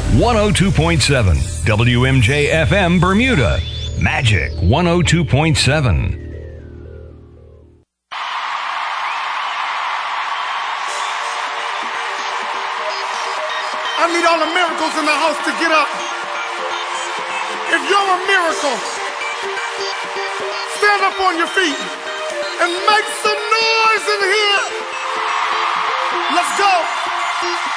102.7 WMJ-FM Bermuda. Magic 102.7. I need all the miracles in the house to get up. If you're a miracle, stand up on your feet and make some noise in here. Let's go.